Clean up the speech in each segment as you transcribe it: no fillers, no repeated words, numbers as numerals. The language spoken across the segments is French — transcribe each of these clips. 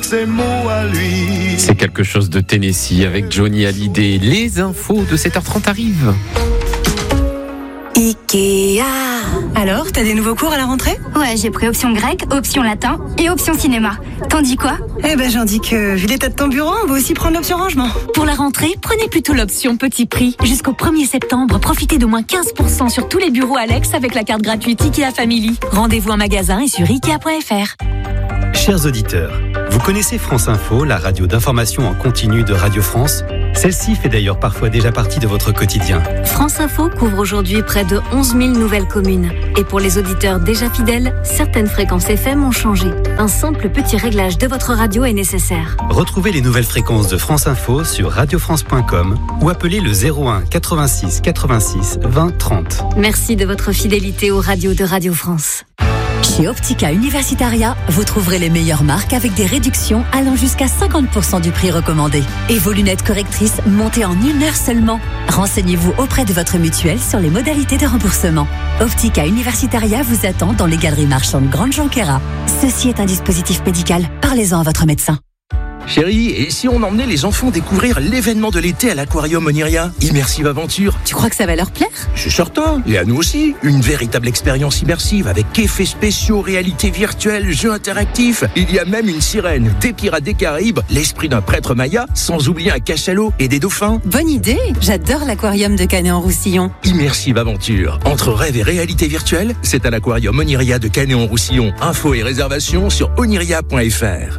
ses mots à lui. C'est quelque chose de Tennessee avec Johnny Hallyday. Les infos de 7h30 arrivent. Ikea. Alors, t'as des nouveaux cours à la rentrée ? Ouais, j'ai pris option grec, option latin et option cinéma. T'en dis quoi ? Eh ben, j'en dis que, vu l'état de ton bureau, on va aussi prendre l'option rangement. Pour la rentrée, prenez plutôt l'option petit prix. Jusqu'au 1er septembre, profitez de moins 15% sur tous les bureaux Alex avec la carte gratuite Ikea Family. Rendez-vous en magasin et sur Ikea.fr. Chers auditeurs, vous connaissez France Info, la radio d'information en continu de Radio France ? Celle-ci fait d'ailleurs parfois déjà partie de votre quotidien. France Info couvre aujourd'hui près de 11 000 nouvelles communes. Et pour les auditeurs déjà fidèles, certaines fréquences FM ont changé. Un simple petit réglage de votre radio est nécessaire. Retrouvez les nouvelles fréquences de France Info sur radiofrance.com ou appelez le 01 86 86 20 30. Merci de votre fidélité aux radios de Radio France. Chez Optica Universitaria, vous trouverez les meilleures marques avec des réductions allant jusqu'à 50% du prix recommandé. Et vos lunettes correctrices montées en 1 heure seulement. Renseignez-vous auprès de votre mutuelle sur les modalités de remboursement. Optica Universitaria vous attend dans les galeries marchandes Grande Jonquera. Ceci est un dispositif médical. Parlez-en à votre médecin. Chérie, et si on emmenait les enfants découvrir l'événement de l'été à l'Aquarium Oniria, Immersive Aventure? Tu crois que ça va leur plaire ? C'est certain, et à nous aussi. Une véritable expérience immersive avec effets spéciaux, réalité virtuelle, jeux interactifs. Il y a même une sirène, des pirates des Caraïbes, l'esprit d'un prêtre maya, sans oublier un cachalot et des dauphins. Bonne idée ! J'adore l'aquarium de Canet-en-Roussillon. Immersive Aventure. Entre rêve et réalité virtuelle, c'est à l'Aquarium Oniria de Canet-en-Roussillon. Infos et réservations sur oniria.fr.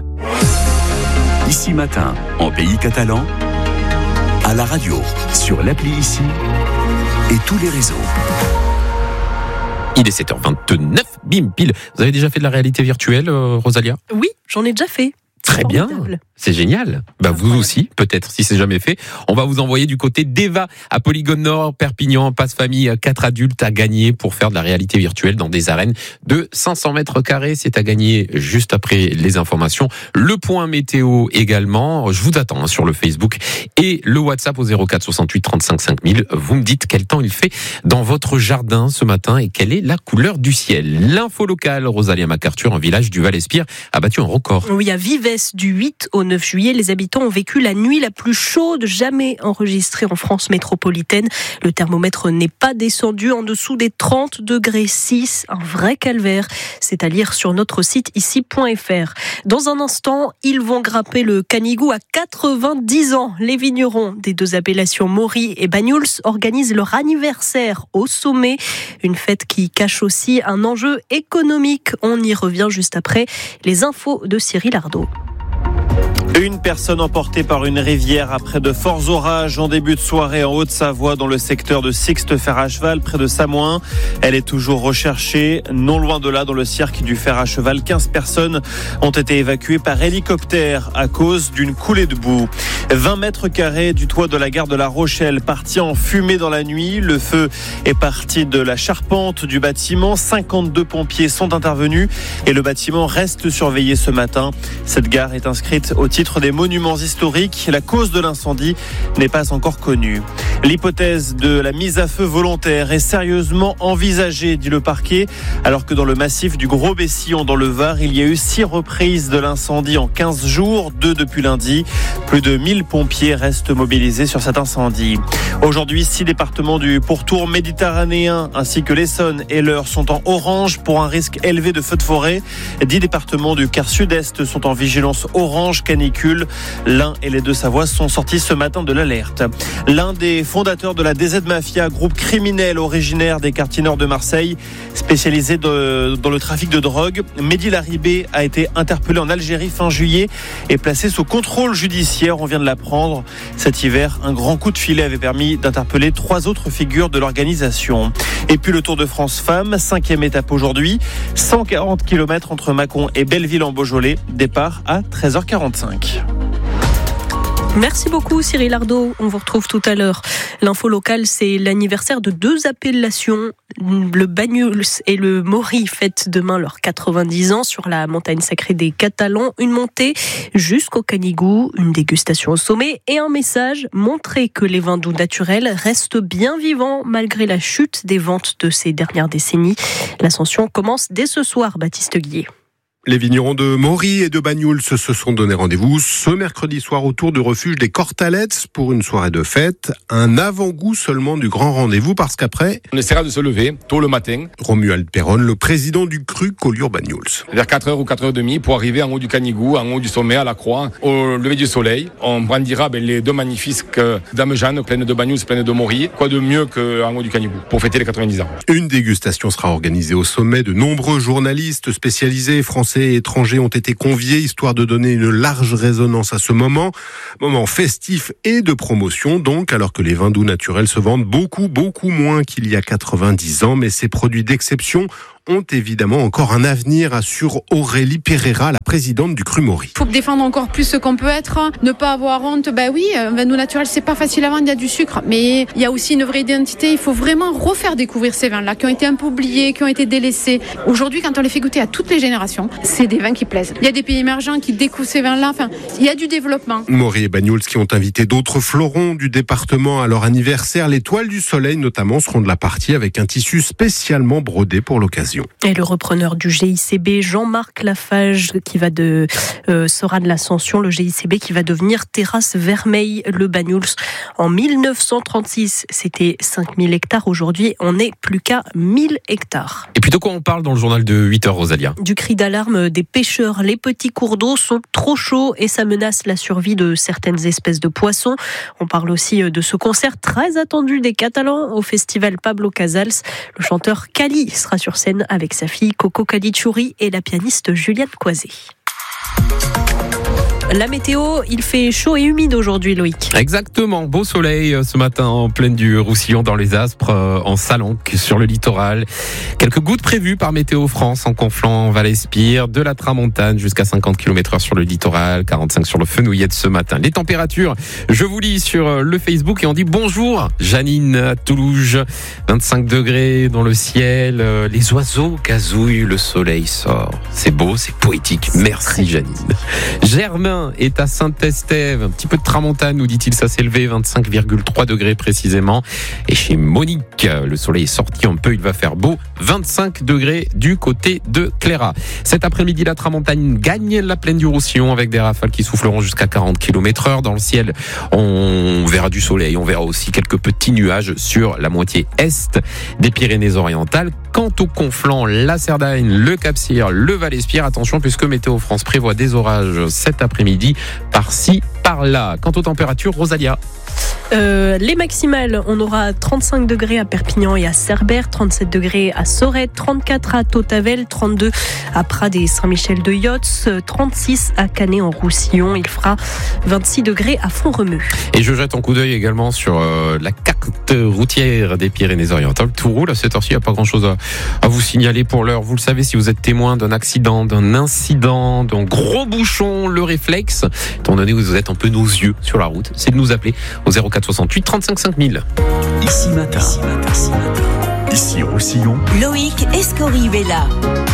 Ici Matin, en pays catalan, à la radio, sur l'appli Ici et tous les réseaux. Il est 7h29, bim, pile. Vous avez déjà fait de la réalité virtuelle, Rosalia ? Oui, j'en ai déjà fait. Très bien, c'est génial. Vous aussi, peut-être, si c'est jamais fait. On va vous envoyer du côté d'Eva, à Polygone Nord, Perpignan, passe famille, 4 adultes à gagner pour faire de la réalité virtuelle dans des arènes de 500 mètres carrés. C'est à gagner juste après les informations. Le point météo également. Je vous attends sur le Facebook et le WhatsApp au 04 68 35 5000. Vous me dites quel temps il fait dans votre jardin ce matin et quelle est la couleur du ciel. L'info locale, Rosalia MacArthur, un village du Val-Espire, a battu un record. Oui, à Vives, du 8 au 9 juillet, les habitants ont vécu la nuit la plus chaude jamais enregistrée en France métropolitaine. Le thermomètre n'est pas descendu en dessous des 30 degrés 6, un vrai calvaire. C'est à lire sur notre site ici.fr. Dans un instant, ils vont grapper le canigou à 90 ans. Les vignerons des deux appellations Maury et Banyuls organisent leur anniversaire au sommet. Une fête qui cache aussi un enjeu économique. On y revient juste après les infos de Cyril Ardo. Une personne emportée par une rivière après de forts orages en début de soirée en Haute-Savoie dans le secteur de Sixte Fer à Cheval près de Samoin. Elle est toujours recherchée. Non loin de là, dans le cirque du Fer à Cheval, 15 personnes ont été évacuées par hélicoptère à cause d'une coulée de boue. 20 mètres carrés du toit de la gare de La Rochelle parti en fumée dans la nuit. Le feu est parti de la charpente du bâtiment. 52 pompiers sont intervenus et le bâtiment reste surveillé ce matin. Cette gare est inscrite au titre des monuments historiques. La cause de l'incendie n'est pas encore connue. L'hypothèse de la mise à feu volontaire est sérieusement envisagée, dit le parquet, alors que dans le massif du Gros-Bessillon dans le Var, il y a eu 6 reprises de l'incendie en 15 jours, 2 depuis lundi. Plus de 1000 pompiers restent mobilisés sur cet incendie. Aujourd'hui, 6 départements du pourtour méditerranéen ainsi que l'Essonne et l'Eure sont en orange pour un risque élevé de feux de forêt. 10 départements du quart sud-est sont en vigilance orange canicule. L'Ain et les Deux-Savoies sont sortis ce matin de l'alerte. L'un des fondateur de la DZ Mafia, groupe criminel originaire des quartiers nord de Marseille, spécialisé dans le trafic de drogue. Mehdi Laribé a été interpellé en Algérie fin juillet et placé sous contrôle judiciaire. On vient de l'apprendre. Cet hiver, un grand coup de filet avait permis d'interpeller 3 autres figures de l'organisation. Et puis le Tour de France Femmes, 5e étape aujourd'hui. 140 km entre Mâcon et Belleville en Beaujolais. Départ à 13h45. Merci beaucoup Cyril Ardo, on vous retrouve tout à l'heure. L'info locale, c'est l'anniversaire de 2 appellations. Le Banyuls et le Maury fêtent demain leurs 90 ans sur la montagne sacrée des Catalans. Une montée jusqu'au Canigou, une dégustation au sommet et un message, montrer que les vins doux naturels restent bien vivants malgré la chute des ventes de ces dernières décennies. L'ascension commence dès ce soir, Baptiste Guillet. Les vignerons de Maury et de Banyuls se sont donné rendez-vous ce mercredi soir autour du refuge des Cortalettes pour une soirée de fête. Un avant-goût seulement du grand rendez-vous parce qu'après... On essaiera de se lever tôt le matin. Romuald Perron, le président du cru Collioure-Banyuls. Vers 4h ou 4h30 pour arriver en haut du Canigou, en haut du sommet, à la croix, au lever du soleil. On brandira les deux magnifiques Dame Jeanne, pleines de Banyuls, pleines de Maury. Quoi de mieux qu'en haut du Canigou pour fêter les 90 ans. Une dégustation sera organisée au sommet. De nombreux journalistes spécialisés, français et étrangers, ont été conviés, histoire de donner une large résonance à ce moment festif et de promotion donc, alors que les vins doux naturels se vendent beaucoup moins qu'il y a 90 ans, mais ces produits d'exception ont évidemment encore un avenir, assure Aurélie Pereira, la présidente du cru Maury. Il faut défendre encore plus ce qu'on peut être, ne pas avoir honte. Oui, un vin doux naturel, c'est pas facile à vendre, il y a du sucre, mais il y a aussi une vraie identité. Il faut vraiment refaire découvrir ces vins-là, qui ont été un peu oubliés, qui ont été délaissés. Aujourd'hui, quand on les fait goûter à toutes les générations, c'est des vins qui plaisent. Il y a des pays émergents qui découvrent ces vins-là, il y a du développement. Maury et Banyuls qui ont invité d'autres fleurons du département à leur anniversaire. Les toiles du soleil notamment seront de la partie avec un tissu spécialement brodé pour l'occasion. Et le repreneur du GICB, Jean-Marc Lafage, qui sera de l'Ascension, le GICB qui va devenir Terrasse Vermeille, le Banyuls. En 1936, c'était 5000 hectares. Aujourd'hui, on n'est plus qu'à 1000 hectares. Et puis de quoi on parle dans le journal de 8h, Rosalia ? Du cri d'alarme des pêcheurs. Les petits cours d'eau sont trop chauds et ça menace la survie de certaines espèces de poissons. On parle aussi de ce concert très attendu des Catalans au festival Pablo Casals. Le chanteur Cali sera sur scène avec sa fille Coco Caligiuri et la pianiste Juliette Coisé. La météo, il fait chaud et humide aujourd'hui, Loïc. Exactement, beau soleil ce matin en pleine du Roussillon dans les Aspres, en Salanque sur le littoral. Quelques gouttes prévues par Météo France en Conflans, Val-Espire, de la Tramontane jusqu'à 50 km/h sur le littoral, 45 sur le Fenouillet de ce matin. Les températures, je vous lis sur le Facebook et on dit bonjour Janine à Toulouse, 25 degrés dans le ciel, les oiseaux gazouillent, le soleil sort. C'est beau, c'est poétique. Merci Janine. Germain est à Saint-Estève, un petit peu de tramontane, nous dit-il, ça s'est levé, 25,3 degrés précisément. Et chez Monique, le soleil est sorti un peu, il va faire beau, 25 degrés du côté de Cléra. Cet après-midi, la tramontane gagne la plaine du Roussillon avec des rafales qui souffleront jusqu'à 40 km/h. Dans le ciel, on verra du soleil, on verra aussi quelques petits nuages sur la moitié est des Pyrénées-Orientales. Quant au Conflans, la Cerdagne, le Cap-Cyr, le Val-Espire, attention puisque Météo France prévoit des orages cet après-midi par-ci, par-là. Quant aux températures, Rosalia. Les maximales, on aura 35 degrés à Perpignan et à Cerbère, 37 degrés à Sorède, 34 à Tautavel, 32 à Prades et Saint-Michel-de-Yotz, 36 à Canet en Roussillon. Il fera 26 degrés à Font-Romeu. Et je jette un coup d'œil également sur la carte routière des Pyrénées-Orientales. Tout roule à cette heure-ci, il n'y a pas grand-chose à vous signaler pour l'heure. Vous le savez, si vous êtes témoin d'un accident, d'un incident, d'un gros bouchon, le réflexe, étant donné que vous êtes un peu nos yeux sur la route, c'est de nous appeler au 04 68 35 5000. Ici matin. Ici Roussillon. Loïc Escorihuela.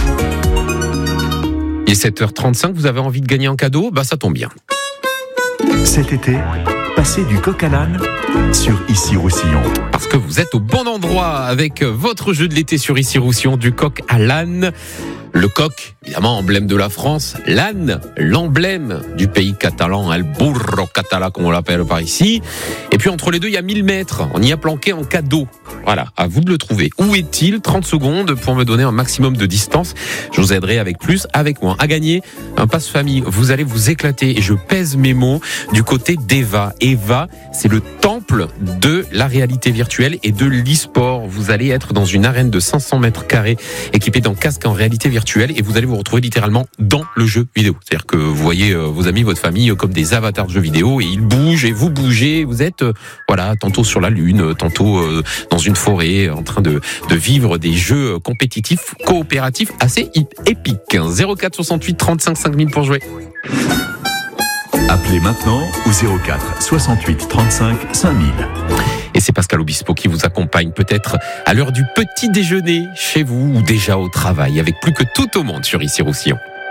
Et 7h35, vous avez envie de gagner un cadeau ? Ça tombe bien. Cet été, passez du coq à l'âne sur Ici Roussillon. Parce que vous êtes au bon endroit avec votre jeu de l'été sur Ici Roussillon, du coq à l'âne. Le coq, évidemment, emblème de la France. L'âne, l'emblème du pays catalan, el burro catala, comme on l'appelle par ici. Et puis, entre les deux, il y a 1000 mètres. On y a planqué un cadeau. Voilà, à vous de le trouver. Où est-il ? 30 secondes pour me donner un maximum de distance. Je vous aiderai avec plus, avec moins. À gagner un passe-famille. Vous allez vous éclater. Et je pèse mes mots du côté d'Eva. Eva, c'est le temple de la réalité virtuelle et de l'e-sport. Vous allez être dans une arène de 500 mètres carrés équipée d'un casque en réalité virtuelle et vous allez vous retrouver littéralement dans le jeu vidéo. C'est-à-dire que vous voyez vos amis, votre famille comme des avatars de jeux vidéo et ils bougent et vous bougez. Vous êtes tantôt sur la lune, tantôt dans une forêt en train de vivre des jeux compétitifs, coopératifs assez épiques. 04 68 35 5000 pour jouer. Appelez maintenant au 04 68 35 5000. Et c'est Pascal Obispo qui vous accompagne peut-être à l'heure du petit déjeuner chez vous ou déjà au travail avec plus que tout au monde sur Ici Roussillon.